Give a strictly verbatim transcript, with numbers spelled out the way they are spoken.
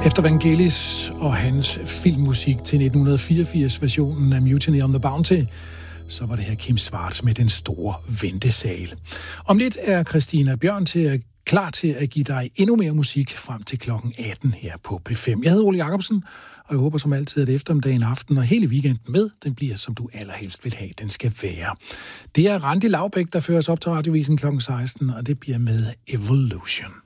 Efter Vangelis og hans filmmusik til nitten fireogfirs-versionen af Mutiny on the Bounty, så var det her Kim Schwartz med Den Store Ventesal. Om lidt er Christina Bjørn til at, klar til at give dig endnu mere musik frem til klokken atten her på P fem. Jeg hedder Ole Jacobsen, og jeg håber som altid, at eftermiddagen, aften og hele weekenden med, den bliver, som du allerhelst vil have, den skal være. Det er Randi Laubæk, der fører os op til Radiovisen klokken seksten, og det bliver med Evolution.